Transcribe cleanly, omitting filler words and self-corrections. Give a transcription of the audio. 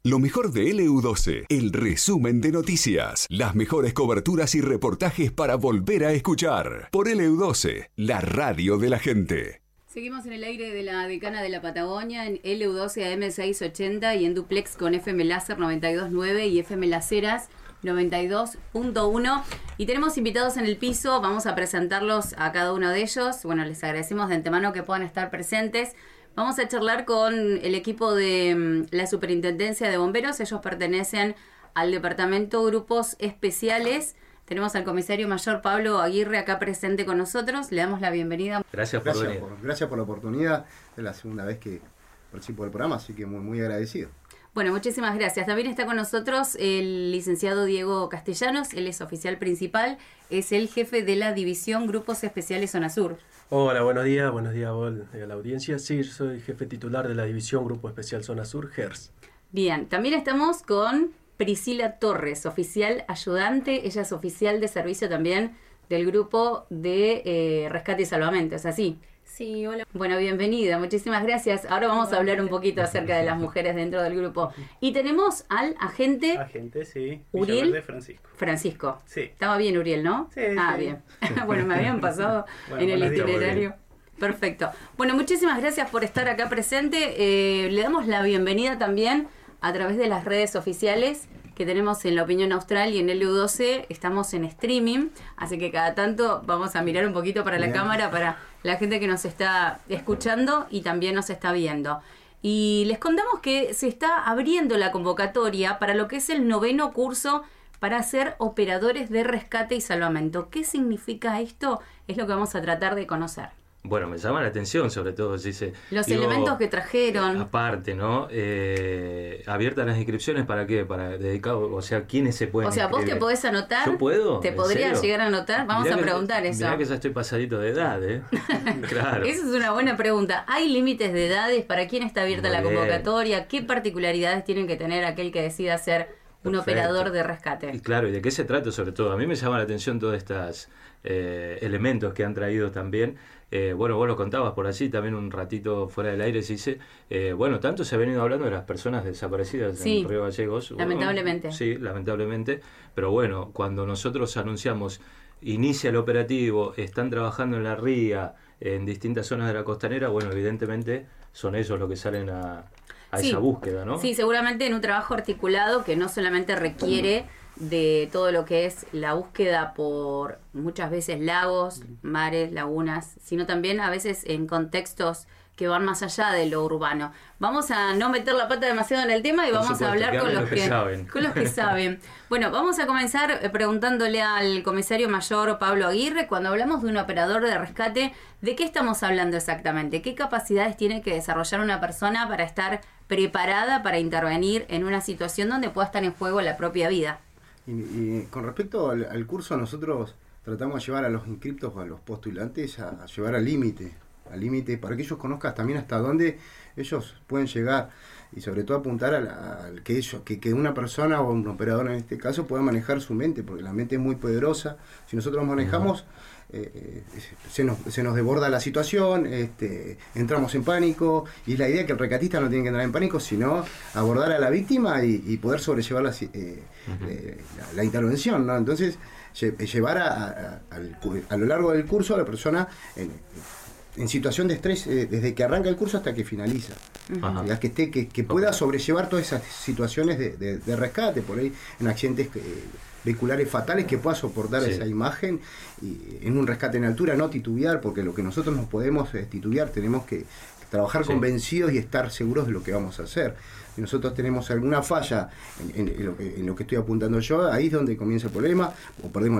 Lo mejor de LU12, el resumen de noticias, las mejores coberturas y reportajes para volver a escuchar. Por LU12, la radio de la gente. Seguimos en el aire de la Decana de la Patagonia, en LU12 AM 680 y en duplex con FM Láser 92.9 y FM Las Heras 92.1. Y tenemos invitados en el piso, vamos a presentarlos a cada uno de ellos. Bueno, les agradecemos de antemano que puedan estar presentes. Vamos a charlar con el equipo de la Superintendencia de Bomberos. Ellos pertenecen al Departamento Grupos Especiales. Tenemos al comisario mayor Pablo Aguirre acá presente con nosotros. Le damos la bienvenida. Gracias por la oportunidad. Es la segunda vez que participo del programa, así que muy agradecido. Bueno, muchísimas gracias. También está con nosotros el licenciado Diego Castellanos. Él es oficial principal, es el jefe de la División Grupos Especiales Zona Sur. Hola, buenos días a vos, a la audiencia. Sí, yo soy jefe titular de la División Grupo Especial Zona Sur, GERS. Bien, también estamos con Priscila Torres, oficial ayudante. Ella es oficial de servicio también del grupo de rescate y salvamento, ¿es así? Sí, hola. Bueno, bienvenida, muchísimas gracias. Ahora vamos a hablar un poquito acerca de las mujeres dentro del grupo. Y tenemos al agente... Sí. Uriel Francisco. Francisco. Sí. Estaba bien, Uriel, ¿no? Sí. Bien. Bueno, me habían pasado en el itinerario. Perfecto. Bueno, muchísimas gracias por estar acá presente. Le damos la bienvenida también a través de las redes oficiales que tenemos en La Opinión Austral y en LU12. Estamos en streaming, así que cada tanto vamos a mirar un poquito para la cámara para la gente que nos está escuchando y también nos está viendo. Y les contamos que se está abriendo la convocatoria para lo que es el 9º curso para ser operadores de rescate y salvamento. ¿Qué significa esto? Es lo que vamos a tratar de conocer. Bueno, me llama la atención, sobre todo, los elementos que trajeron. Aparte, ¿no? Abiertas las inscripciones, ¿para qué? Para dedicado, o sea, ¿quiénes se pueden inscribir? Vos te podés anotar. ¿Yo puedo? ¿Te podrías llegar a anotar? Vamos a preguntar eso. Mirá que ya estoy pasadito de edad, ¿eh? Claro. Esa es una buena pregunta. ¿Hay límites de edades? ¿Para quién está abierta la convocatoria? ¿Qué particularidades tienen que tener aquel que decida ser un operador de rescate? Y claro, ¿y de qué se trata sobre todo? A mí me llama la atención todos estos elementos que han traído también. Bueno, vos lo contabas por allí también un ratito fuera del aire, se dice. Bueno, tanto se ha venido hablando de las personas desaparecidas en Río Gallegos. Lamentablemente. Sí, lamentablemente. Pero bueno, cuando nosotros anunciamos, inicia el operativo, están trabajando en la ría, en distintas zonas de la costanera, bueno, evidentemente son ellos los que salen a esa búsqueda, ¿no? Sí, seguramente en un trabajo articulado que no solamente requiere de todo lo que es la búsqueda por muchas veces lagos, mares, lagunas, sino también a veces en contextos que van más allá de lo urbano. Vamos a no meter la pata demasiado en el tema y vamos a hablar con los que saben. Bueno, vamos a comenzar preguntándole al comisario mayor Pablo Aguirre, cuando hablamos de un operador de rescate, ¿de qué estamos hablando exactamente? ¿Qué capacidades tiene que desarrollar una persona para estar preparada para intervenir en una situación donde pueda estar en juego la propia vida? Y con respecto al curso, nosotros tratamos de llevar a los inscriptos, a los postulantes, a llevar al límite para que ellos conozcan también hasta dónde ellos pueden llegar y sobre todo apuntar al que una persona o un operador en este caso pueda manejar su mente, porque la mente es muy poderosa. Si nosotros manejamos, se nos desborda la situación, entramos en pánico, y la idea es que el rescatista no tiene que entrar en pánico, sino abordar a la víctima y poder sobrellevar la intervención, ¿no? Entonces, llevar a lo largo del curso a la persona en situación de estrés, desde que arranca el curso hasta que finaliza. Que pueda sobrellevar todas esas situaciones de rescate, por ahí en accidentes vehiculares fatales, que pueda soportar esa imagen, y en un rescate en altura no titubear, porque lo que nosotros no podemos titubear, tenemos que trabajar convencidos y estar seguros de lo que vamos a hacer. Si nosotros tenemos alguna falla en lo que estoy apuntando yo, ahí es donde comienza el problema, o perdemos